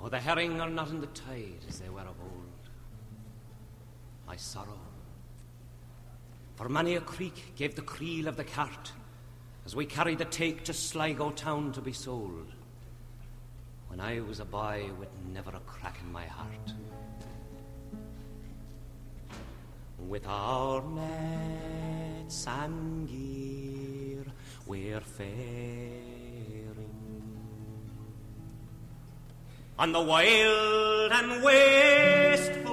Oh, the herring are not in the tide as they were of old. I sorrow, for many a creek gave the creel of the cart as we carried the take to Sligo town to be sold, when I was a boy with never a crack in my heart. With our nets and gear we're faring on the wild and waste